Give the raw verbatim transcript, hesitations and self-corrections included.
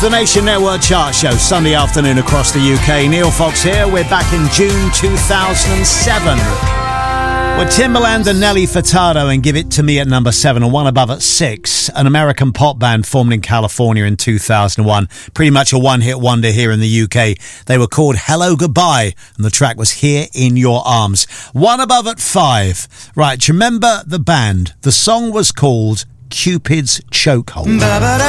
The Nation Network Chart Show, Sunday afternoon across the U K. Neil Fox here. We're back in June two thousand seven. With Timbaland and Nelly Furtado and Give It To Me at number seven, and one above at six. An American pop band formed in California in two thousand one. Pretty much a one-hit wonder here in the U K. They were called Hello Goodbye, and the track was Here in Your Arms. One above at five. Right, do you remember the band? The song was called Cupid's Chokehold.